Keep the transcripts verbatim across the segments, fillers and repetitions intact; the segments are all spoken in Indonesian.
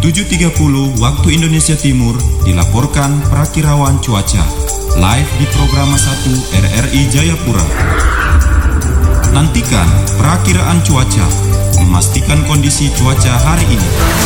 tujuh tiga puluh waktu Indonesia Timur dilaporkan Prakirawan Cuaca live di Programa satu R R I Jayapura. Nantikan perakiraan cuaca, memastikan kondisi cuaca hari ini.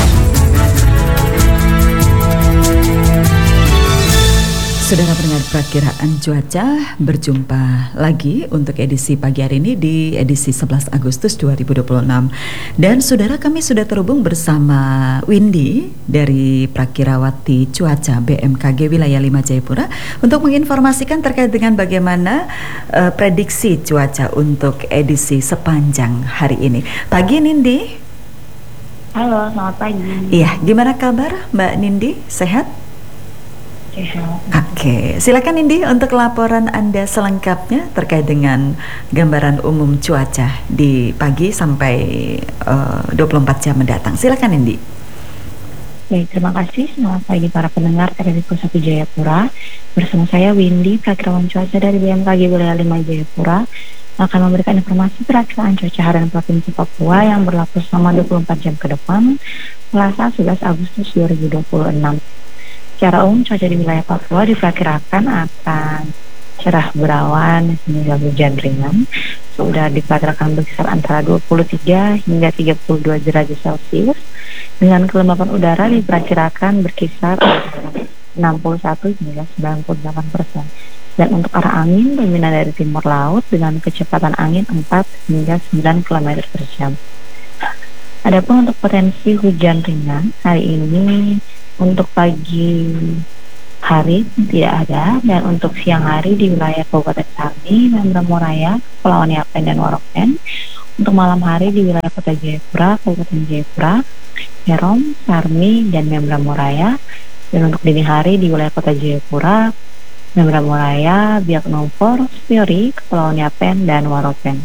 Saudara pendengar perakiraan cuaca, berjumpa lagi untuk edisi pagi hari ini di edisi sebelas Agustus dua ribu dua puluh enam. Dan saudara, kami sudah terhubung bersama Windy dari Prakirawati Cuaca B M K G Wilayah lima Jayapura untuk menginformasikan terkait dengan bagaimana uh, prediksi cuaca untuk edisi sepanjang hari ini. Pagi Nindi. Halo, selamat pagi. Iya, gimana kabar Mbak Nindi? Sehat? Oke, okay. Silakan Indi untuk laporan Anda selengkapnya terkait dengan gambaran umum cuaca di pagi sampai uh, dua puluh empat jam mendatang. Silakan Indi. Baik, terima kasih. Selamat pagi para pendengar R R I satu Jayapura. Bersama saya Windy, Prakirawan Cuaca dari B M K G Wilayah lima Jayapura, akan memberikan informasi perakiraan cuaca harian Provinsi Papua yang berlaku selama dua puluh empat jam ke depan, Selasa sebelas Agustus dua ribu dua puluh enam. Secara umum cuaca di wilayah Papua diperkirakan akan cerah berawan hingga hujan ringan. Sudah diperkirakan berkisar antara dua puluh tiga hingga tiga puluh dua derajat Celcius. Dengan kelembapan udara diperkirakan berkisar enam puluh satu hingga sembilan puluh delapan persen. Dan untuk arah angin dominan dari timur laut dengan kecepatan angin empat hingga sembilan kilometer per jam. Adapun untuk potensi hujan ringan hari ini, untuk pagi hari tidak ada, dan untuk siang hari di wilayah Kabupaten Sarni, Membramo Raya, Kepulauan Yapen dan Waropen. Untuk malam hari di wilayah Kota Jayapura, Kabupaten Jayapura, Herom, Sarni, dan Membramo Raya. Dan untuk dini hari di wilayah Kota Jayapura, Membramo Raya, Biak Numfor, Spiori, Kepulauan Yapen dan Waropen.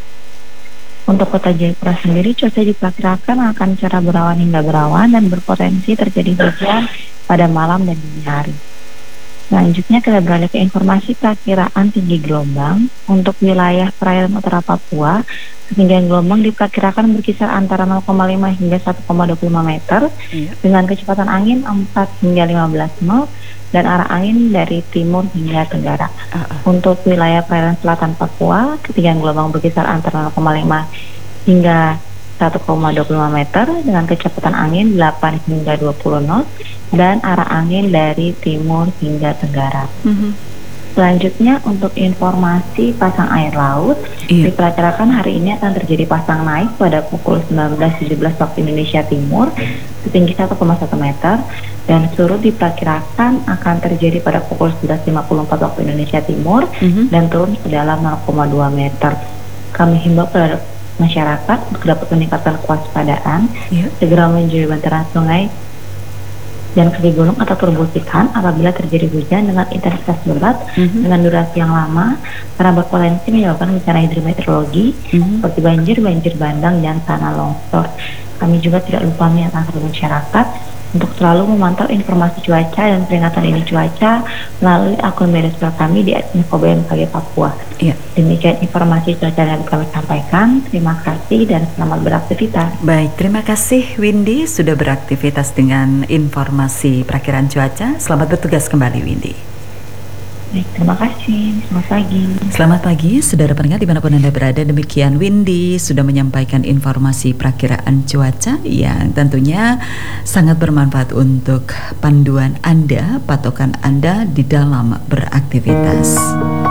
Untuk Kota Jayapura sendiri, cuaca diperkirakan akan cerah berawan hingga berawan dan berpotensi terjadi hujan pada malam dan dini hari. Selanjutnya kita beralih ke informasi perakiraan tinggi gelombang. Untuk wilayah perairan utara Papua, ketinggian gelombang diperkirakan berkisar antara nol koma lima hingga satu koma dua puluh lima meter iya. Dengan kecepatan angin empat hingga lima belas knot dan arah angin dari timur hingga tenggara. Uh-uh. Untuk wilayah perairan selatan Papua, ketinggian gelombang berkisar antara nol koma lima hingga satu koma dua puluh lima meter dengan kecepatan angin delapan hingga dua puluh knot dan arah angin dari timur hingga tenggara. Uh-huh. Selanjutnya untuk informasi pasang air laut, iya. Diperkirakan hari ini akan terjadi pasang naik pada pukul sembilan belas tujuh belas waktu Indonesia Timur setinggi satu koma satu meter, dan surut diperkirakan akan terjadi pada pukul sebelas lima puluh empat waktu Indonesia Timur mm-hmm. dan turun sedalam nol koma dua meter. Kami himbau kepada masyarakat untuk dapat meningkatkan kewaspadaan, yeah. segera menjauhi bantaran sungai dan kaki gunung atau perbukitan apabila terjadi hujan dengan intensitas lebat mm-hmm. dengan durasi yang lama, karena berpotensi menyebabkan bencana hidrometeorologi mm-hmm. seperti banjir, banjir bandang, dan tanah longsor. Kami juga tidak lupa mengingatkan kepada masyarakat untuk selalu memantau informasi cuaca dan peringatan dini cuaca melalui akun media sosial kami di et info b m k g papua. Iya. Demikian informasi cuaca yang kami sampaikan. Terima kasih dan selamat beraktivitas. Baik, terima kasih Windy sudah beraktivitas dengan informasi perakiraan cuaca. Selamat bertugas kembali Windy. Baik, terima kasih. Selamat pagi. Selamat pagi, saudara pendengar dimanapun Anda berada. Demikian Windy sudah menyampaikan informasi perakiraan cuaca yang tentunya sangat bermanfaat untuk panduan Anda, patokan Anda di dalam beraktivitas.